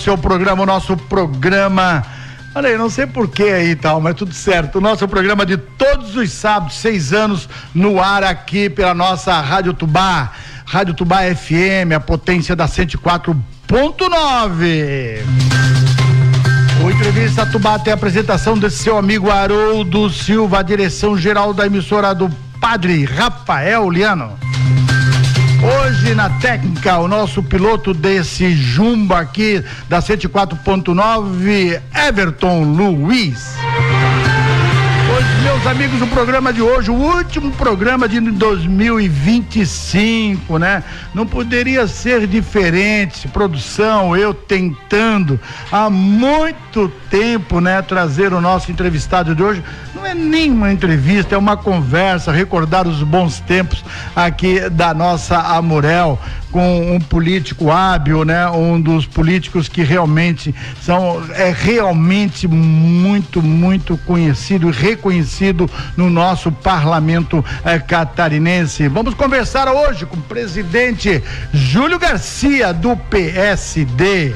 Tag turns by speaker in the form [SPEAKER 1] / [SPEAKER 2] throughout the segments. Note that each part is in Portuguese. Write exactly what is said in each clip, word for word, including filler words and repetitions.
[SPEAKER 1] seu programa, o nosso programa. Olha aí, não sei porquê aí e tal, mas tudo certo. O nosso programa de todos os sábados, seis anos no ar aqui pela nossa Rádio Tubá. Rádio Tubá F M, a potência da cento e quatro ponto nove. O Entrevista Tubá tem a apresentação desse seu amigo Haroldo Silva, a direção geral da emissora do Padre Rafael Liano. Hoje na técnica, o nosso piloto desse jumbo aqui da cento e quatro ponto nove, Everton Luiz. Hoje, meus amigos, o programa de hoje, o último programa de dois mil e vinte e cinco, né? Não poderia ser diferente. Produção, eu tentando há muito tempo, né, trazer o nosso entrevistado de hoje. Não é nem uma entrevista, é uma conversa, recordar os bons tempos aqui da nossa Amurel, com um político hábil, né? Um dos políticos que realmente são, é realmente muito, muito conhecido e reconhecido no nosso parlamento eh, catarinense. Vamos conversar hoje com o presidente Júlio Garcia, do P S D.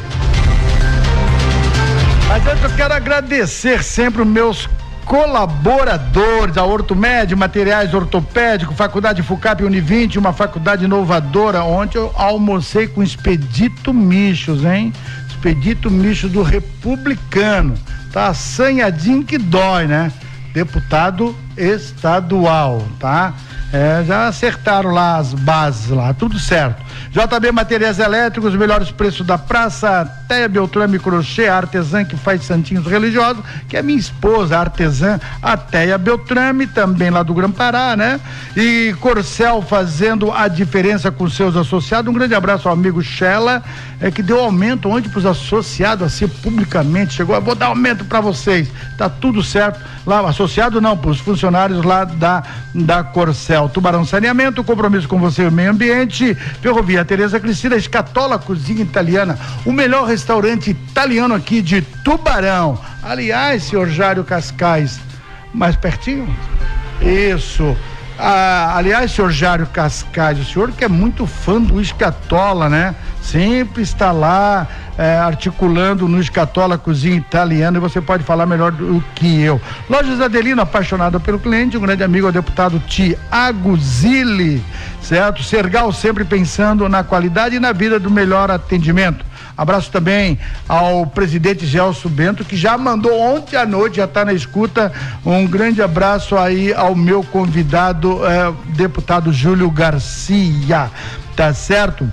[SPEAKER 1] Mas antes eu quero agradecer sempre os meus colaboradores, a Ortomed, materiais ortopédicos, Faculdade FUCAP Univinte, uma faculdade inovadora. Ontem eu almocei com Expedito Michos, hein? Expedito Michos do Republicano. Tá assanhadinho que dói, né? Deputado estadual, tá? É, já acertaram lá as bases lá, tudo certo. J B Materiais Elétricos, melhores preços da praça. Teia Beltrame Crochê, a artesã que faz santinhos religiosos, que é minha esposa, a artesã, a Teia Beltrame, também lá do Grã-Pará, né? E Corcel fazendo a diferença com seus associados. Um grande abraço ao amigo Shella, é, que deu aumento ontem para os associados, assim, publicamente. Chegou, vou dar aumento para vocês. Tá tudo certo lá, associado não, para os funcionários lá da, da Corcel. Tubarão Saneamento, compromisso com você e o meio ambiente. Ferrovia Tereza Cristina, Escatola Cozinha Italiana, o melhor restaurante italiano aqui de Tubarão. Aliás, senhor Jário Cascais, mais pertinho? Isso. Ah, aliás, senhor Jário Cascais, o senhor que é muito fã do Escatola, né? Sempre está lá é, articulando no Escatola Cozinha Italiana, e você pode falar melhor do que eu. Lojas Adelino, apaixonado pelo cliente, um grande amigo, o deputado Tiago Zilli, certo? Sergal sempre pensando na qualidade e na vida do melhor atendimento. Abraço também ao presidente Gelson Bento, que já mandou ontem à noite, já está na escuta. Um grande abraço aí ao meu convidado, eh, deputado Júlio Garcia, tá certo?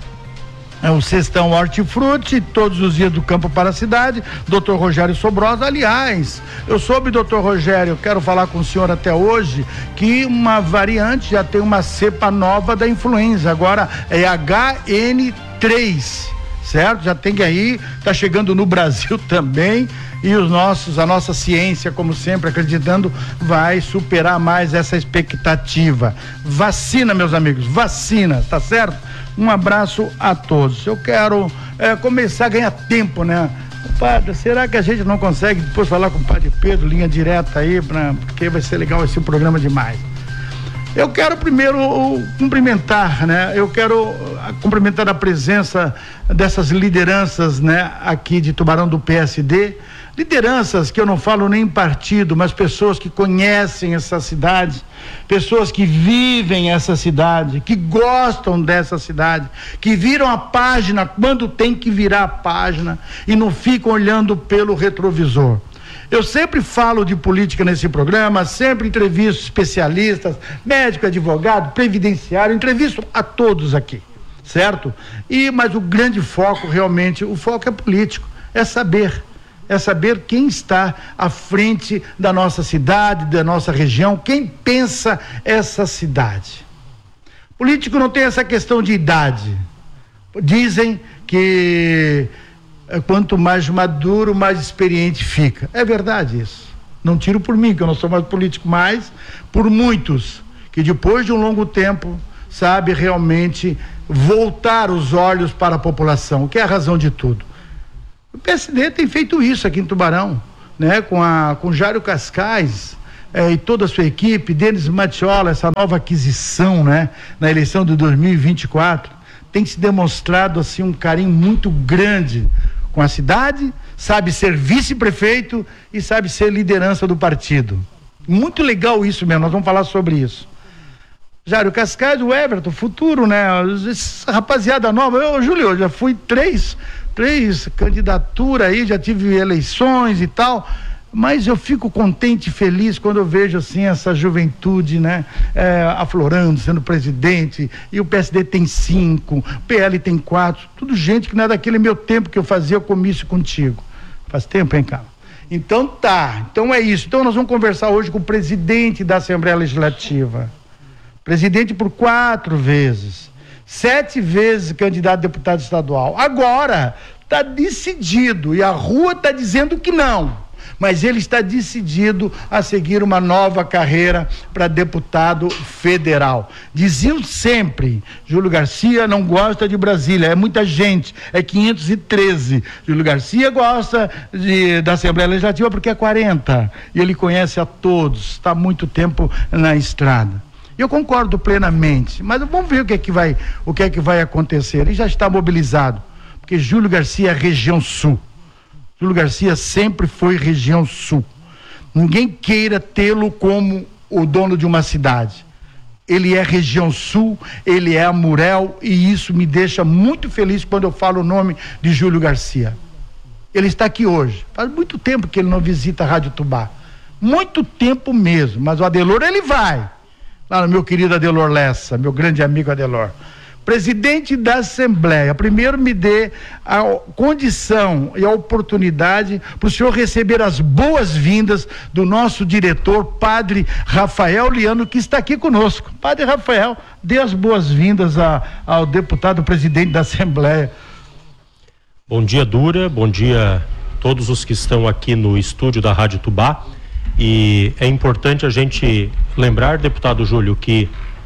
[SPEAKER 1] É o Cestão Hortifruti, todos os dias do campo para a cidade, doutor Rogério Sobrosa. Aliás, eu soube, doutor Rogério, eu quero falar com o senhor até hoje, que uma variante já tem uma cepa nova da influenza, agora é H N três. Certo? Já tem aí, tá chegando no Brasil também, e os nossos, a nossa ciência, como sempre, acreditando, vai superar mais essa expectativa. Vacina, meus amigos, vacina, tá certo? Um abraço a todos. Eu quero é, começar a ganhar tempo, né? Padre, será que a gente não consegue depois falar com o Padre Pedro, linha direta aí, pra, porque vai ser legal esse programa demais. Eu quero primeiro cumprimentar, né? Eu quero cumprimentar a presença dessas lideranças, né? Aqui de Tubarão do P S D, lideranças que eu não falo nem em partido, mas pessoas que conhecem essa cidade, pessoas que vivem essa cidade, que gostam dessa cidade, que viram a página quando tem que virar a página e não ficam olhando pelo retrovisor. Eu sempre falo de política nesse programa, sempre entrevisto especialistas, médico, advogado, previdenciário, entrevisto a todos aqui, certo? E, mas o grande foco, realmente, o foco é político, é saber, é saber quem está à frente da nossa cidade, da nossa região, quem pensa essa cidade. Político não tem essa questão de idade. Dizem que quanto mais maduro, mais experiente fica. É verdade isso. Não tiro por mim, que eu não sou mais político, mas por muitos, que depois de um longo tempo, sabe realmente voltar os olhos para a população, que é a razão de tudo. O P S D tem feito isso aqui em Tubarão, né? Com a, com Jário Cascais eh, e toda a sua equipe, Denis Matiola, essa nova aquisição, né? Na eleição de dois mil e vinte e quatro, tem se demonstrado assim um carinho muito grande com com a cidade, sabe ser vice-prefeito e sabe ser liderança do partido. Muito legal isso mesmo, nós vamos falar sobre isso. Jário Cascade, o Everton, futuro, né? Essa rapaziada nova, eu, Júlio, eu já fui três, três candidaturas aí, já tive eleições e tal, mas eu fico contente e feliz quando eu vejo assim essa juventude, né? É, aflorando, sendo presidente, e o P S D tem cinco, o P L tem quatro, tudo gente que não é daquele meu tempo que eu fazia o comício contigo. Faz tempo, hein, cara? Então tá, então é isso. Então nós vamos conversar hoje com o presidente da Assembleia Legislativa. Presidente por quatro vezes, sete vezes candidato a deputado estadual. Agora está decidido e a rua está dizendo que não, mas ele está decidido a seguir uma nova carreira para deputado federal. Diziam sempre, Júlio Garcia não gosta de Brasília, é muita gente, é quinhentos e treze. Júlio Garcia gosta de, da Assembleia Legislativa porque é quarenta, e ele conhece a todos, está há muito tempo na estrada. Eu concordo plenamente, mas vamos ver o que é que vai, o que é que vai acontecer. Ele já está mobilizado, porque Júlio Garcia é região sul. Júlio Garcia sempre foi região sul. Ninguém queira tê-lo como o dono de uma cidade. Ele é região sul, ele é Amurel, e isso me deixa muito feliz quando eu falo o nome de Júlio Garcia. Ele está aqui hoje. Faz muito tempo que ele não visita a Rádio Tubá. Muito tempo mesmo, mas o Adelor ele vai. Lá no meu querido Adelor Lessa, meu grande amigo Adelor. Presidente da Assembleia, primeiro me dê a condição e a oportunidade para o senhor receber as boas-vindas do nosso diretor, Padre Rafael Liano, que está aqui conosco. Padre Rafael, dê as boas-vindas a, ao deputado presidente da Assembleia.
[SPEAKER 2] Bom dia, Dura, bom dia a todos os que estão aqui no estúdio da Rádio Tubá. E é importante a gente lembrar, deputado Júlio, que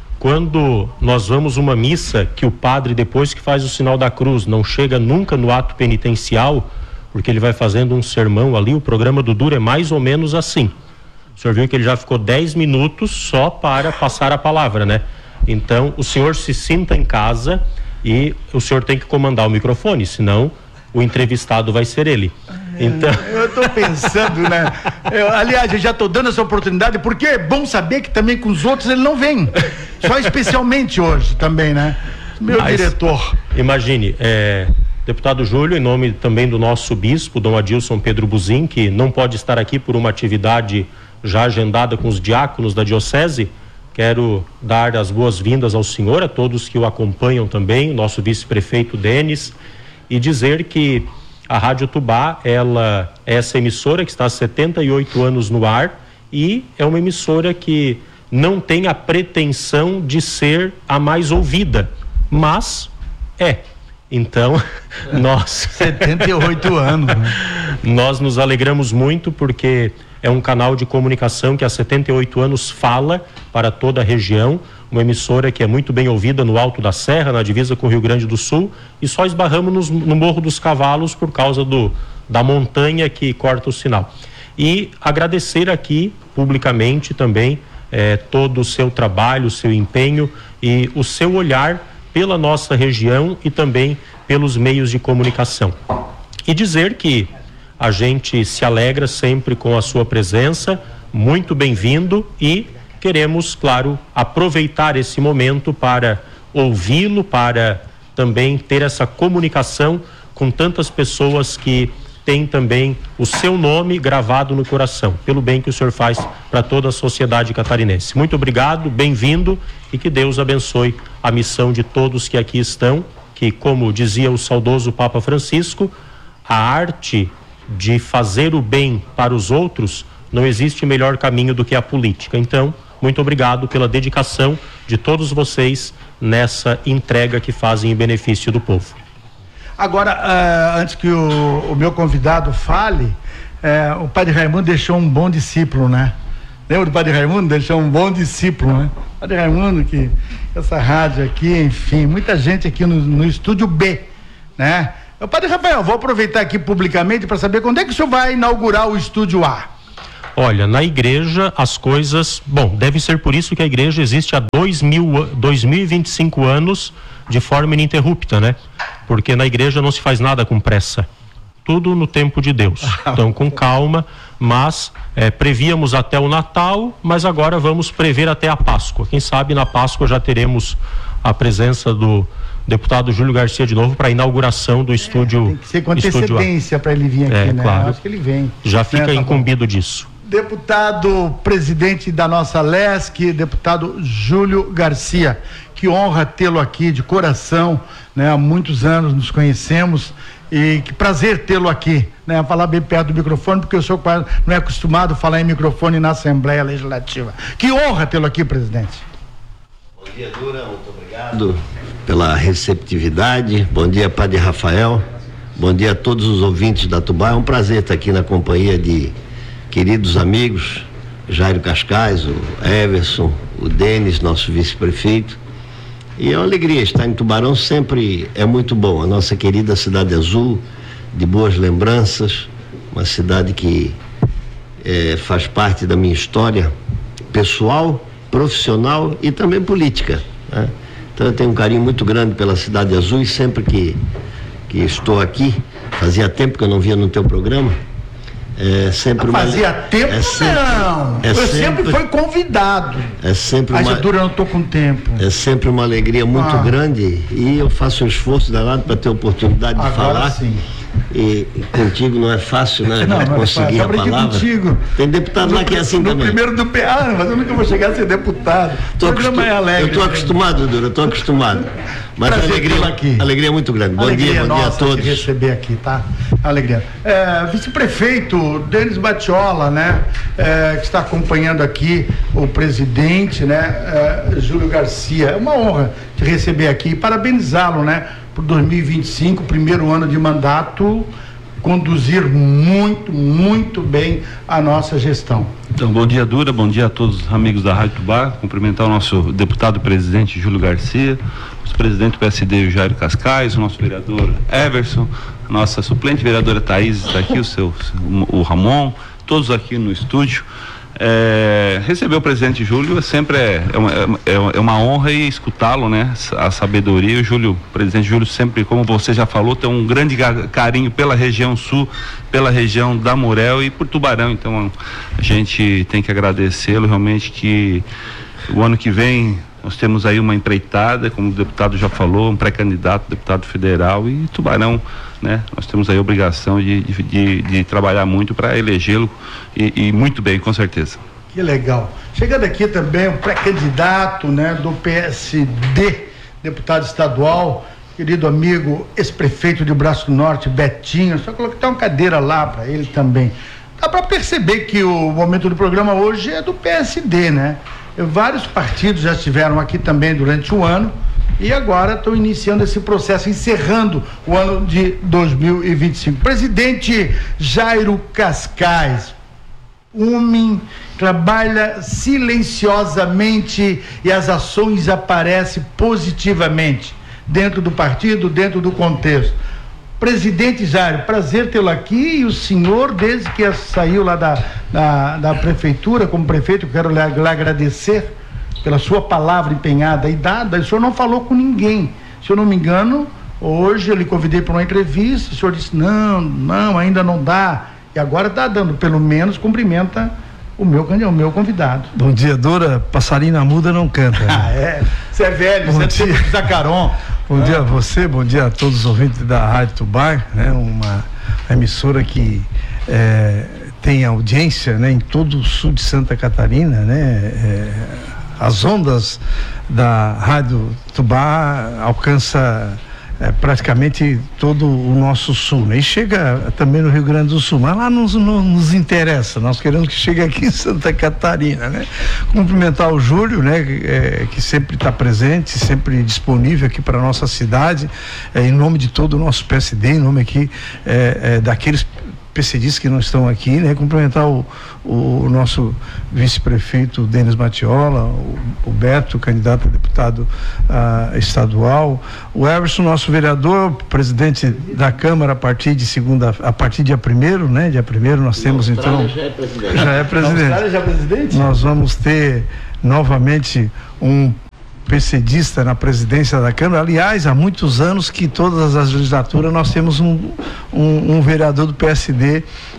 [SPEAKER 2] quando nós vamos uma missa, que o padre, depois que faz o sinal da cruz, não chega nunca no ato penitencial, porque ele vai fazendo um sermão ali, o programa do Dura é mais ou menos assim. O senhor viu que ele já ficou dez minutos só para passar a palavra, né? Então, o senhor se sinta em casa e o senhor tem que comandar o microfone, senão o entrevistado vai ser ele. Então...
[SPEAKER 1] Eu estou pensando, né? Eu, aliás, eu já estou dando essa oportunidade, porque é bom saber que também com os outros ele não vem. Só especialmente hoje também, né? Meu Mas, diretor.
[SPEAKER 2] Imagine, é, deputado Júlio, em nome também do nosso bispo, Dom Adilson Pedro Buzin, que não pode estar aqui por uma atividade já agendada com os diáconos da diocese, quero dar as boas-vindas ao senhor, a todos que o acompanham também, o nosso vice-prefeito Denis, e dizer que a Rádio Tubá, ela é essa emissora que está há setenta e oito anos no ar e é uma emissora que não tem a pretensão de ser a mais ouvida, mas é. Então, nós...
[SPEAKER 1] setenta e oito anos. Né?
[SPEAKER 2] Nós nos alegramos muito porque é um canal de comunicação que há setenta e oito anos fala para toda a região, uma emissora que é muito bem ouvida no Alto da Serra, na divisa com o Rio Grande do Sul, e só esbarramos no, no Morro dos Cavalos por causa do, da montanha que corta o sinal. E agradecer aqui publicamente também eh, todo o seu trabalho, o seu empenho e o seu olhar pela nossa região e também pelos meios de comunicação. E dizer que a gente se alegra sempre com a sua presença, muito bem-vindo, e queremos, claro, aproveitar esse momento para ouvi-lo, para também ter essa comunicação com tantas pessoas que têm também o seu nome gravado no coração, pelo bem que o senhor faz para toda a sociedade catarinense. Muito obrigado, bem-vindo, e que Deus abençoe a missão de todos que aqui estão, que, como dizia o saudoso Papa Francisco, a arte de fazer o bem para os outros, não existe melhor caminho do que a política. Então, muito obrigado pela dedicação de todos vocês nessa entrega que fazem em benefício do povo.
[SPEAKER 1] Agora, uh, antes que o, o meu convidado fale, uh, o Padre Raimundo deixou um bom discípulo, né? Lembra do Padre Raimundo? Deixou um bom discípulo, né? Padre Raimundo, que essa rádio aqui, enfim, muita gente aqui no, no estúdio B, né? O Padre Rafael, vou aproveitar aqui publicamente para saber quando é que o senhor vai inaugurar o estúdio A.
[SPEAKER 2] Olha, na igreja as coisas, bom, deve ser por isso que a igreja existe há dois mil, dois mil e vinte e cinco anos de forma ininterrupta, né? Porque na igreja não se faz nada com pressa. tudo no tempo de Deus. Então, com calma, mas é, prevíamos até o Natal, mas agora vamos prever até a Páscoa. Quem sabe na Páscoa já teremos a presença do deputado Júlio Garcia de novo para a inauguração do é, estúdio.
[SPEAKER 1] Tem que ser com antecedência para ele vir aqui,
[SPEAKER 2] é,
[SPEAKER 1] né?
[SPEAKER 2] Claro.
[SPEAKER 1] Eu acho que ele vem.
[SPEAKER 2] Já fica
[SPEAKER 1] né, tá
[SPEAKER 2] incumbido
[SPEAKER 1] bom.
[SPEAKER 2] disso.
[SPEAKER 1] Deputado presidente da nossa Lesc, deputado Júlio Garcia, que honra tê-lo aqui de coração, né? Há muitos anos nos conhecemos e que prazer tê-lo aqui, né? Falar bem perto do microfone, porque o senhor não é acostumado a falar em microfone na Assembleia Legislativa. Que honra tê-lo aqui, presidente.
[SPEAKER 3] Bom dia, Dura, muito obrigado pela receptividade. Bom dia, Padre Rafael. Bom dia a todos os ouvintes da Tubá. É um prazer estar aqui na companhia de queridos amigos, Jairo Cascais, o Everson, o Denis, nosso vice-prefeito. E é uma alegria estar em Tubarão, sempre é muito bom. A nossa querida Cidade Azul, de boas lembranças, uma cidade que é, faz parte da minha história pessoal, profissional e também política, né? Então eu tenho um carinho muito grande pela Cidade Azul e sempre que, que estou aqui, fazia tempo que eu não via no teu programa. É sempre uma...
[SPEAKER 1] Fazia tempo
[SPEAKER 3] é sempre,
[SPEAKER 1] não,
[SPEAKER 3] é
[SPEAKER 1] eu
[SPEAKER 3] sempre,
[SPEAKER 1] sempre fui convidado.
[SPEAKER 3] É sempre uma...
[SPEAKER 1] Dura, eu não estou com tempo.
[SPEAKER 3] É sempre uma alegria muito
[SPEAKER 1] ah.
[SPEAKER 3] grande e eu faço um esforço danado para ter oportunidade de
[SPEAKER 1] Agora
[SPEAKER 3] falar.
[SPEAKER 1] Sim.
[SPEAKER 3] E contigo não é fácil, né?
[SPEAKER 1] Não, não
[SPEAKER 3] conseguir
[SPEAKER 1] é
[SPEAKER 3] a palavra.
[SPEAKER 1] Contigo.
[SPEAKER 3] Tem deputado
[SPEAKER 1] no,
[SPEAKER 3] lá que é assim
[SPEAKER 1] no
[SPEAKER 3] também.
[SPEAKER 1] Primeiro do P A, mas eu nunca vou chegar a ser deputado.
[SPEAKER 3] Tô acostum... é alegre, eu estou acostumado, Dura, eu estou acostumado. Mas a alegria, aqui. alegria é muito grande. Bom alegria dia, bom dia a todos.
[SPEAKER 1] Te receber aqui, tá? Alegria. É, vice-prefeito Denis Batiola, né? É, que está acompanhando aqui o presidente, né? É, Júlio Garcia. É uma honra te receber aqui e parabenizá-lo, né? Por dois mil e vinte e cinco, primeiro ano de mandato, conduzir muito, muito bem a nossa gestão.
[SPEAKER 4] Então, bom dia, Dura, bom dia a todos os amigos da Rádio Tubá, cumprimentar o nosso deputado presidente Júlio Garcia, o presidente do P S D, o Jairo Cascais, o nosso vereador Everson, a nossa suplente vereadora Thaís está aqui, o seu, o Ramon, todos aqui no estúdio. É, receber o presidente Júlio é sempre é, é, uma, é uma honra e escutá-lo, né? A sabedoria. O Júlio, o presidente Júlio sempre, como você já falou, tem um grande carinho pela região sul, pela região da Murel e por Tubarão. Então a gente tem que agradecê-lo realmente, que o ano que vem nós temos aí uma empreitada, como o deputado já falou, um pré-candidato, deputado federal, e Tubarão, né? Nós temos aí a obrigação de, de, de, de trabalhar muito para elegê-lo e, e muito bem, com certeza.
[SPEAKER 1] Que legal. Chegando aqui também o pré-candidato, né, do P S D, deputado estadual, querido amigo, ex-prefeito de Braço do Norte, Betinho. Só colocar uma cadeira lá para ele também. Dá para perceber que o momento do programa hoje é do P S D, né? Vários partidos já estiveram aqui também durante o ano e agora estão iniciando esse processo, encerrando o ano de dois mil e vinte e cinco. Presidente Jairo Cascais, homem trabalha silenciosamente e as ações aparecem positivamente dentro do partido, dentro do contexto. Presidente Jairo, prazer tê-lo aqui, e o senhor, desde que saiu lá da, da, da prefeitura como prefeito, eu quero lhe, lhe agradecer pela sua palavra empenhada e dada. O senhor não falou com ninguém, se eu não me engano. Hoje eu lhe convidei para uma entrevista, o senhor disse não, não, ainda não dá, e agora está dando, pelo menos cumprimenta o meu, o meu convidado.
[SPEAKER 5] Bom dia, Dura, passarinho na muda não canta. Né?
[SPEAKER 1] Ah, é, você é velho,
[SPEAKER 5] bom
[SPEAKER 1] você
[SPEAKER 5] dia.
[SPEAKER 1] é Zacaron.
[SPEAKER 5] Bom
[SPEAKER 1] ah.
[SPEAKER 5] dia a você, bom dia a todos os ouvintes da Rádio Tubá, né? Uma emissora que é, tem audiência, né, em todo o sul de Santa Catarina, né? É, as ondas da Rádio Tubá alcança é, praticamente todo o nosso sul, né? E chega também no Rio Grande do Sul, mas lá nos, não nos interessa, nós queremos que chegue aqui em Santa Catarina, né? Cumprimentar o Júlio, né? É, que sempre está presente, sempre disponível aqui para a nossa cidade, é, em nome de todo o nosso P S D, em nome aqui é, é, daqueles P C Ds que não estão aqui, né? Cumprimentar o, o nosso vice-prefeito Denis Batiola, o, o Beto, candidato a deputado uh, estadual, o Everson, nosso vereador, presidente da Câmara a partir de segunda, a partir de dia primeiro, né? Dia primeiro nós temos então. Já é presidente. Já é presidente.
[SPEAKER 1] Já é presidente?
[SPEAKER 5] Nós vamos ter novamente um PCdista na presidência da Câmara. Aliás, há muitos anos que todas as legislaturas nós temos um, um, um vereador do P S D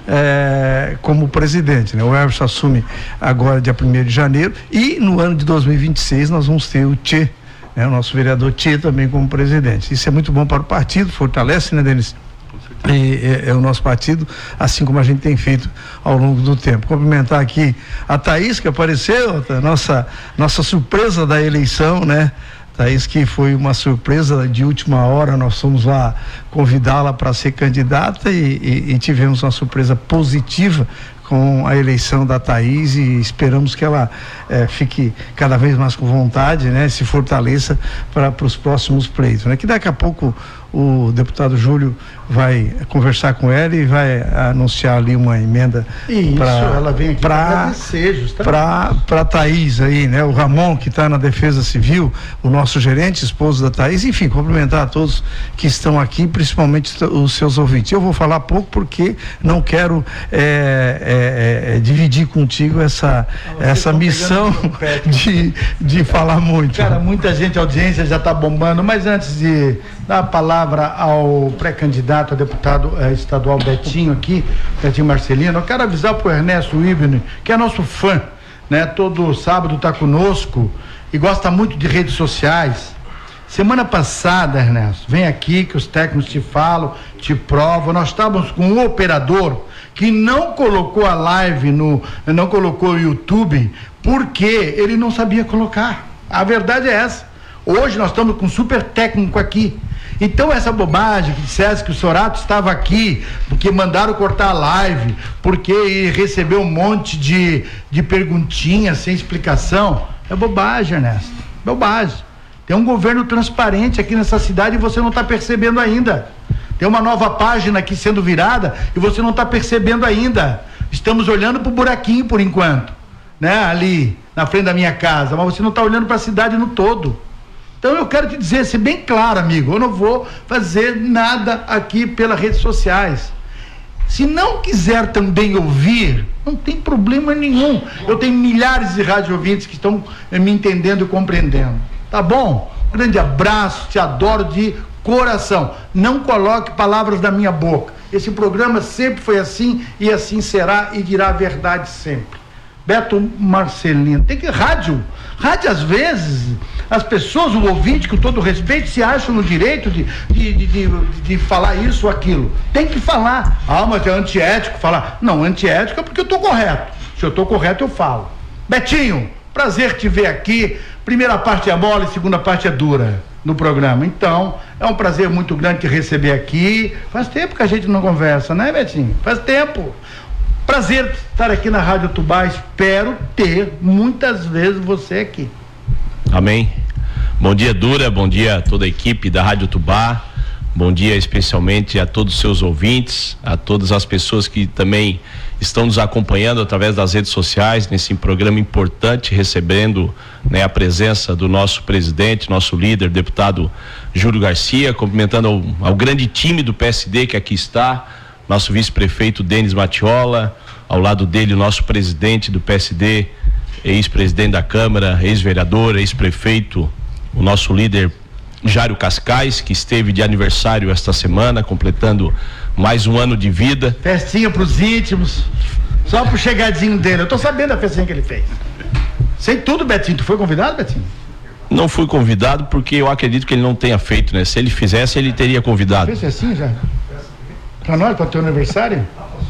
[SPEAKER 5] é, como presidente, né? O Everson assume agora dia primeiro de janeiro e no ano de dois mil e vinte e seis nós vamos ter o Tchê, né? O nosso vereador Tchê também como presidente. Isso é muito bom para o partido, fortalece, né, Denis? É, é, é o nosso partido, assim como a gente tem feito ao longo do tempo. Cumprimentar aqui a Thaís, que apareceu, a nossa, nossa surpresa da eleição, né? Thaís, que foi uma surpresa de última hora, nós fomos lá convidá-la para ser candidata e, e, e tivemos uma surpresa positiva com a eleição da Thaís e esperamos que ela eh, fique cada vez mais com vontade, né? Se fortaleça para os próximos pleitos, né? Que daqui a pouco o deputado Júlio vai conversar com ela e vai anunciar ali uma emenda.
[SPEAKER 1] Isso,
[SPEAKER 5] pra,
[SPEAKER 1] ela vem aqui para agradecer, justamente. Para
[SPEAKER 5] para Thaís aí, né? O Ramon, que está na Defesa Civil, o nosso gerente, esposo da Thaís, enfim, cumprimentar a todos que estão aqui, principalmente os seus ouvintes. Eu vou falar pouco porque não quero é, é, é, dividir contigo essa, essa missão de, de falar muito.
[SPEAKER 1] Cara, muita gente, a audiência já está bombando, mas antes de dar a palavra ao pré-candidato a deputado eh, estadual Betinho aqui, Betinho Marcelino, eu quero avisar para o Ernesto Ibne, que é nosso fã, né? Todo sábado está conosco e gosta muito de redes sociais. Semana passada, Ernesto, vem aqui que os técnicos te falam, te provam, nós estávamos com um operador que não colocou a live no, não colocou o YouTube porque ele não sabia colocar. A verdade é essa. Hoje nós estamos com um super técnico aqui. Então essa bobagem que dissesse que o Sorato estava aqui porque mandaram cortar a live, porque recebeu um monte de, de perguntinhas sem explicação, é bobagem, Ernesto, bobagem. Tem um governo transparente aqui nessa cidade e você não está percebendo ainda. Tem uma nova página aqui sendo virada e você não está percebendo ainda. Estamos olhando para o buraquinho por enquanto, né? Ali na frente da minha casa, mas você não está olhando para a cidade no todo. Então eu quero te dizer, ser bem claro, amigo, eu não vou fazer nada aqui pelas redes sociais. Se não quiser também ouvir, não tem problema nenhum. Eu tenho milhares de rádio ouvintes que estão me entendendo e compreendendo. Tá bom? Grande abraço, te adoro de coração. Não coloque palavras da minha boca. Esse programa sempre foi assim e assim será e dirá a verdade sempre. Beto Marcelino, tem que rádio, rádio às vezes, as pessoas, o ouvinte, com todo respeito, se acham no direito de, de, de, de, de falar isso ou aquilo, tem que falar. Ah, mas é antiético falar. Não, antiético é porque eu estou correto, se eu estou correto eu falo. Betinho, prazer te ver aqui, primeira parte é mole, segunda parte é dura no programa, então é um prazer muito grande te receber aqui. Faz tempo que a gente não conversa, né, Betinho? Faz tempo. Prazer estar aqui na Rádio Tubá, espero ter muitas vezes você aqui.
[SPEAKER 6] Amém. Bom dia, Dura, bom dia a toda a equipe da Rádio Tubá, bom dia especialmente a todos os seus ouvintes, a todas as pessoas que também estão nos acompanhando através das redes sociais, nesse programa importante, recebendo, né, a presença do nosso presidente, nosso líder, deputado Júlio Garcia, cumprimentando ao, ao grande time do P S D que aqui está, nosso vice-prefeito Denis Matiola, ao lado dele o nosso presidente do P S D, ex-presidente da Câmara, ex-vereador, ex-prefeito, o nosso líder Jário Cascais, que esteve de aniversário esta semana, completando mais um ano de vida.
[SPEAKER 1] Festinha pros íntimos, só pro chegadinho dele, eu tô sabendo da festinha que ele fez. Sei tudo, Betinho, tu foi convidado, Betinho?
[SPEAKER 6] Não fui convidado porque eu acredito que ele não tenha feito, né? Se ele fizesse, ele teria convidado.
[SPEAKER 1] Fez assim já? Pra nós, pra teu aniversário?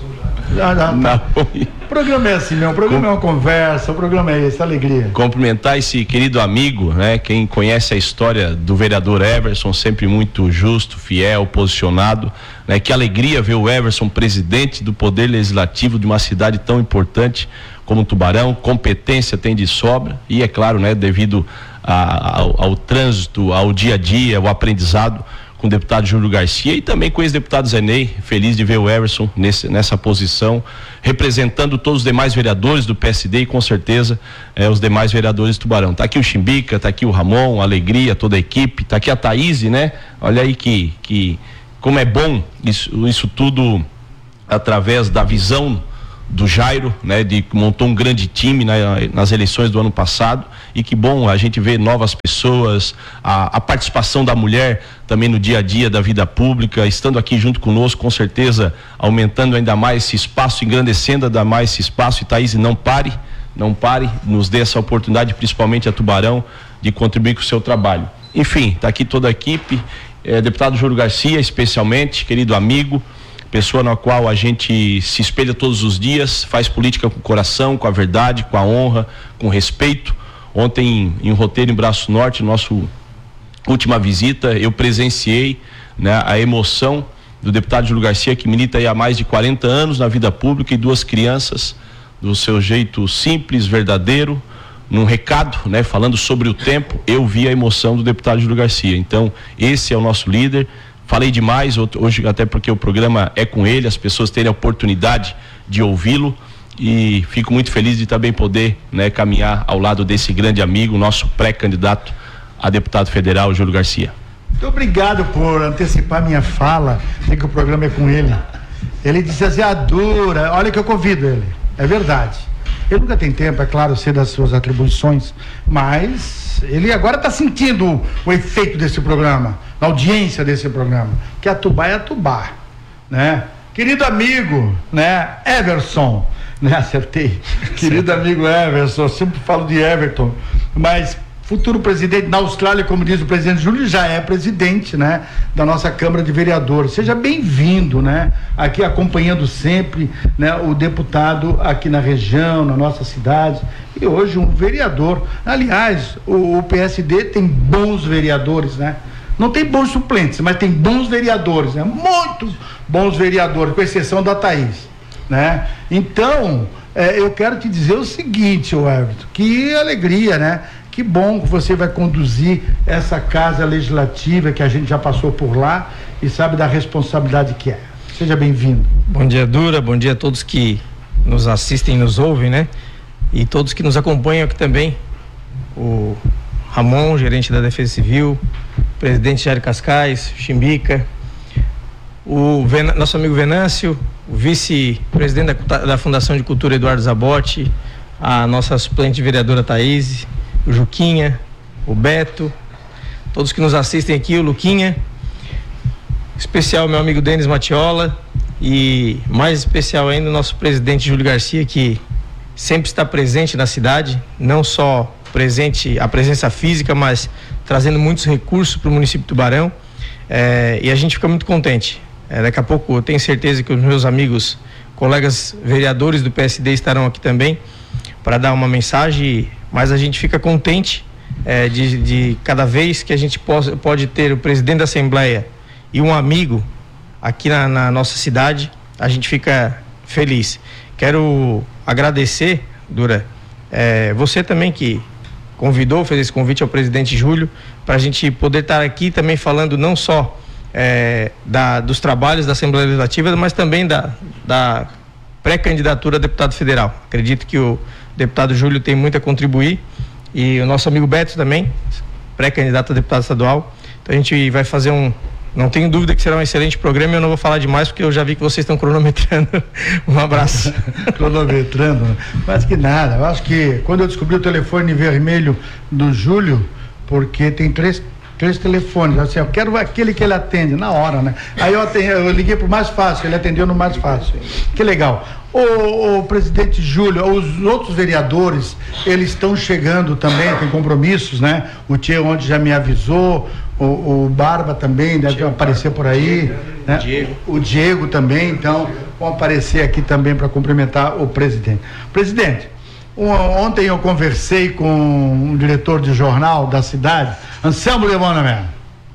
[SPEAKER 1] Já, já,
[SPEAKER 6] não.
[SPEAKER 1] O programa é assim, meu. O programa Com... é uma conversa, o programa é esse, alegria.
[SPEAKER 6] Cumprimentar esse querido amigo, né? Quem conhece a história do vereador Everson, sempre muito justo, fiel, posicionado, né? Que alegria ver o Everson presidente do Poder Legislativo de uma cidade tão importante como Tubarão. Competência tem de sobra e, é claro, né? Devido a, ao, ao trânsito, ao dia a dia, ao aprendizado, com o deputado Júlio Garcia e também com o ex-deputado Zenei, feliz de ver o Everson nesse, nessa posição, representando todos os demais vereadores do P S D e com certeza eh, os demais vereadores do Tubarão. Tá aqui o Chimbica, tá aqui o Ramon, a Alegria, toda a equipe, tá aqui a Thaís, né? Olha aí que, que como é bom isso, isso tudo através da visão do Jairo, né, de que montou um grande time, né, nas eleições do ano passado, e que bom a gente vê novas pessoas, a, a participação da mulher também no dia a dia da vida pública, estando aqui junto conosco, com certeza aumentando ainda mais esse espaço, engrandecendo ainda mais esse espaço. E Thaís, não pare, não pare, nos dê essa oportunidade, principalmente a Tubarão, de contribuir com o seu trabalho. Enfim, está aqui toda a equipe, é, deputado Júlio Garcia, especialmente, querido amigo, pessoa na qual a gente se espelha todos os dias, faz política com o coração, com a verdade, com a honra, com respeito. Ontem, em, em Roteiro, em Braço Norte, nossa última visita, eu presenciei, né, a emoção do deputado Júlio Garcia, que milita aí há mais de quarenta anos na vida pública, e duas crianças, do seu jeito simples, verdadeiro, num recado, né, falando sobre o tempo. Eu vi a emoção do deputado Júlio Garcia. Então, esse é o nosso líder. Falei demais hoje, até porque o programa é com ele, as pessoas terem a oportunidade de ouvi-lo, e fico muito feliz de também poder, né, caminhar ao lado desse grande amigo, nosso pré-candidato a deputado federal, Júlio Garcia.
[SPEAKER 1] Muito obrigado por antecipar minha fala, sei que o programa é com ele. Ele disse assim, a dura, olha que eu convido ele, é verdade. Ele nunca tem tempo, é claro, ser das suas atribuições, mas ele agora está sentindo o, o efeito desse programa, a audiência desse programa, que a Tubá é a Tubá, né? Querido amigo, né, Everson, né, acertei, querido amigo Everson, eu sempre falo de Everton, mas futuro presidente na Austrália, como diz o presidente Júlio, já é presidente, né, da nossa Câmara de Vereadores. Seja bem-vindo, né, aqui acompanhando sempre, né, o deputado aqui na região, na nossa cidade, e hoje um vereador. Aliás, o, o P S D tem bons vereadores, né? Não tem bons suplentes, mas tem bons vereadores, né? Muito bons vereadores, com exceção da Thaís, né? Então, é, eu quero te dizer o seguinte, ô Everton, que alegria, né? Que bom que você vai conduzir essa casa legislativa, que a gente já passou por lá e sabe da responsabilidade que é. Seja bem-vindo.
[SPEAKER 7] Bom dia, Dura, bom dia a todos que nos assistem e nos ouvem, né? E todos que nos acompanham aqui também. O Ramon, gerente da Defesa Civil, o presidente Jair Cascais, Chimbica, o Ven... nosso amigo Venâncio, o vice-presidente da, da Fundação de Cultura Eduardo Zabotti, a nossa suplente vereadora Thaís, o Juquinha, o Beto, todos que nos assistem aqui, o Luquinha, especial meu amigo Denis Matiola, e mais especial ainda o nosso presidente Júlio Garcia, que sempre está presente na cidade, não só presente, a presença física, mas trazendo muitos recursos para o município de Tubarão, é, e a gente fica muito contente. É, daqui a pouco eu tenho certeza que os meus amigos, colegas vereadores do P S D estarão aqui também para dar uma mensagem, mas a gente fica contente é, de, de cada vez que a gente pode, pode ter o presidente da Assembleia e um amigo aqui na, na nossa cidade, a gente fica feliz. Quero agradecer, Dura, é, você também que convidou, fez esse convite ao presidente Júlio, para a gente poder estar aqui também falando não só é, da, dos trabalhos da Assembleia Legislativa, mas também da, da pré-candidatura a deputado federal. Acredito que o deputado Júlio tem muito a contribuir, e o nosso amigo Beto também, pré-candidato a deputado estadual. Então a gente vai fazer um, não tenho dúvida que será um excelente programa, e eu não vou falar demais porque eu já vi que vocês estão cronometrando. Um abraço.
[SPEAKER 1] Cronometrando, mas que nada, eu acho que quando eu descobri o telefone vermelho do Júlio, porque tem três três telefones, assim, eu quero aquele que ele atende na hora, né? Aí eu, atendi, eu liguei pro mais fácil, ele atendeu no mais fácil. Que legal. O, o presidente Júlio, os outros vereadores, eles estão chegando também, tem compromissos, né? O Tchê ontem já me avisou, o, o Barba também deve Diego, aparecer por aí, né? Diego. O Diego também, então vão aparecer aqui também para cumprimentar o presidente. Presidente, um, ontem eu conversei com um diretor de jornal da cidade, Anselmo de Bona mesmo.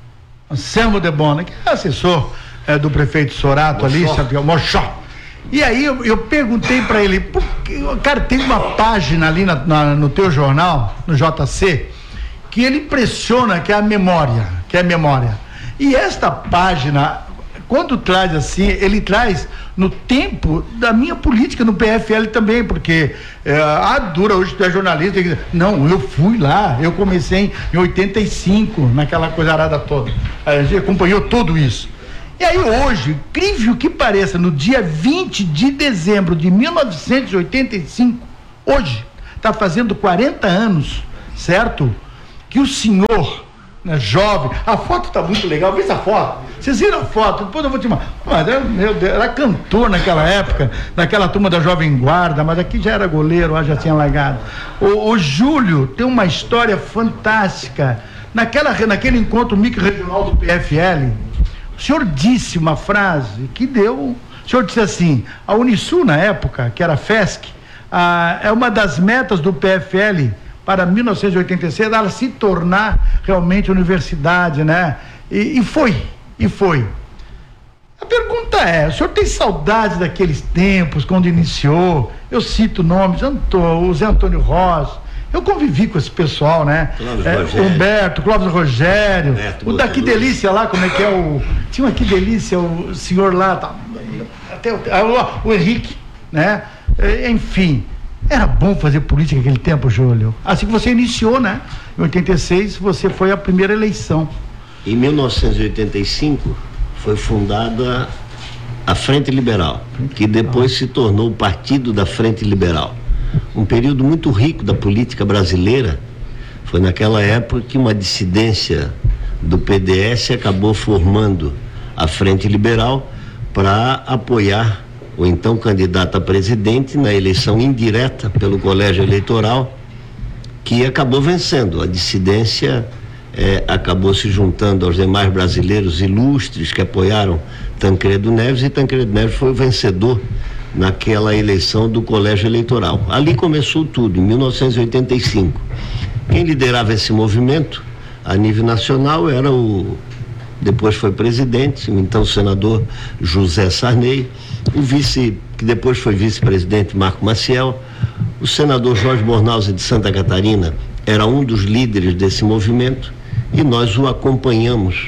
[SPEAKER 1] Anselmo de Bona, que é assessor é, do prefeito Sorato Mochó. ali, Santiago, Mochó. E aí eu, eu perguntei para ele, porque, cara, tem uma página ali na, na, no teu jornal, no J C, que ele impressiona, que é a memória, que é a memória. E esta página, quando traz assim, ele traz no tempo da minha política no P F L também, porque é, a Dura, hoje tu é jornalista, não, eu fui lá, eu comecei em, em oitenta e cinco, naquela coisa arada toda, a gente acompanhou tudo isso. E aí hoje, incrível que pareça, no dia vinte de dezembro de mil novecentos e oitenta e cinco, hoje, está fazendo quarenta anos, certo? Que o senhor, né, jovem, a foto está muito legal, vê essa foto, vocês viram a foto, depois eu vou te mandar, mas era, meu Deus, era cantor naquela época, naquela turma da Jovem Guarda, mas aqui já era goleiro, lá já tinha largado. O, o Júlio tem uma história fantástica, naquela, naquele encontro micro-regional do P F L, o senhor disse uma frase que deu, o senhor disse assim, a Unisul na época, que era a FESC, a, é uma das metas do P F L para mil novecentos e oitenta e seis, ela se tornar realmente universidade, né? E, e foi, e foi. A pergunta é, o senhor tem saudade daqueles tempos, quando iniciou? Eu cito nomes, Antônio, o Zé Antônio Rosa, eu convivi com esse pessoal, né? É, Humberto, Clóvis Rogério, Humberto, o daqui Delícia lá, como é que é o... Tinha um aqui Delícia, o senhor lá, tá, até o, o, o Henrique, né? É, enfim, era bom fazer política naquele tempo, Júlio. Assim que você iniciou, né? Em oitenta e seis, você foi a primeira eleição.
[SPEAKER 3] Em mil novecentos e oitenta e cinco, foi fundada a Frente Liberal, que depois se tornou o Partido da Frente Liberal. Um período muito rico da política brasileira. Foi naquela época que uma dissidência do P D S acabou formando a Frente Liberal para apoiar o então candidato a presidente na eleição indireta pelo colégio eleitoral, que acabou vencendo. A dissidência eh, acabou se juntando aos demais brasileiros ilustres que apoiaram Tancredo Neves, e Tancredo Neves foi o vencedor naquela eleição do colégio eleitoral. Ali começou tudo, em mil novecentos e oitenta e cinco. Quem liderava esse movimento a nível nacional era o, depois foi presidente, o então senador José Sarney, o vice, que depois foi vice-presidente, Marco Maciel, o senador Jorge Bornhausen de Santa Catarina era um dos líderes desse movimento, e nós o acompanhamos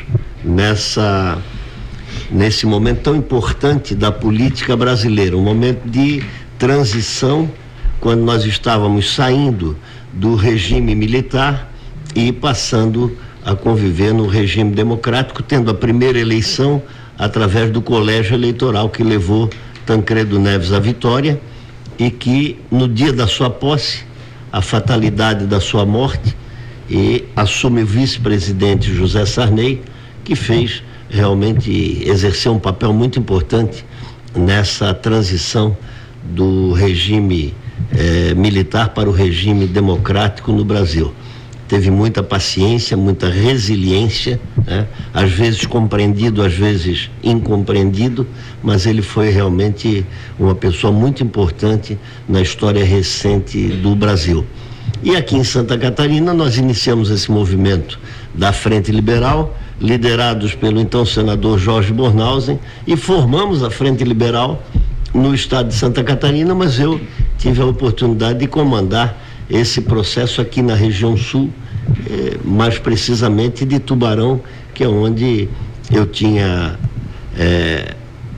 [SPEAKER 3] nessa nesse momento tão importante da política brasileira, um momento de transição, quando nós estávamos saindo do regime militar e passando a conviver no regime democrático, tendo a primeira eleição através do colégio eleitoral que levou Tancredo Neves à vitória, e que no dia da sua posse, a fatalidade da sua morte, e assume o vice-presidente José Sarney, que fez realmente exerceu um papel muito importante nessa transição do regime eh, militar para o regime democrático no Brasil. Teve muita paciência, muita resiliência, né? Às vezes compreendido, às vezes incompreendido, mas ele foi realmente uma pessoa muito importante na história recente do Brasil. E aqui em Santa Catarina nós iniciamos esse movimento da Frente Liberal, liderados pelo então senador Jorge Bornhausen, e formamos a Frente Liberal no estado de Santa Catarina, mas eu tive a oportunidade de comandar esse processo aqui na região sul, eh, mais precisamente de Tubarão, que é onde eu tinha eh,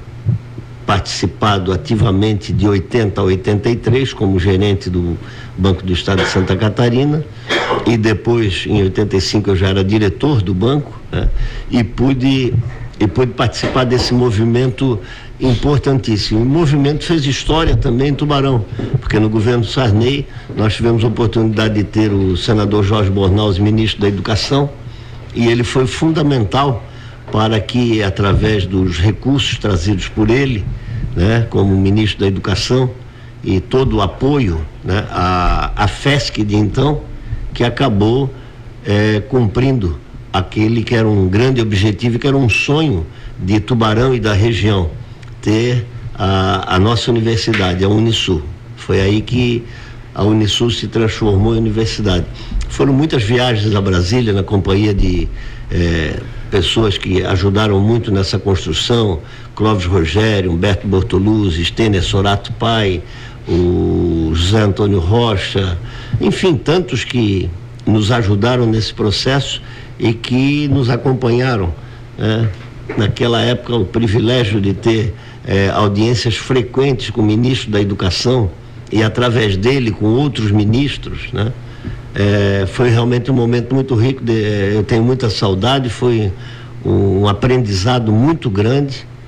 [SPEAKER 3] participado ativamente de oitenta a oitenta e três como gerente do Banco do Estado de Santa Catarina, e depois em oitenta e cinco eu já era diretor do banco, né? e pude e pude participar desse movimento importantíssimo. O movimento fez história também em Tubarão, porque no governo Sarney nós tivemos a oportunidade de ter o senador Jorge Bornhausen, ministro da Educação, e ele foi fundamental para que, através dos recursos trazidos por ele, né, como ministro da Educação, e todo o apoio, né, a, a FESC de então, que acabou eh, cumprindo aquele que era um grande objetivo, que era um sonho de Tubarão e da região, ter a, a nossa universidade, a Unisul. Foi aí que a Unisul se transformou em universidade. Foram muitas viagens a Brasília na companhia de eh, pessoas que ajudaram muito nessa construção: Clóvis Rogério, Humberto Bortoluzzi, Stêner Sorato Pai, o José Antônio Rocha, enfim, tantos que nos ajudaram nesse processo e que nos acompanharam, né? Naquela época, o privilégio de ter eh, audiências frequentes com o ministro da Educação e através dele com outros ministros, né? Eh, foi realmente um momento muito rico, de, eu tenho muita saudade, foi um aprendizado muito grande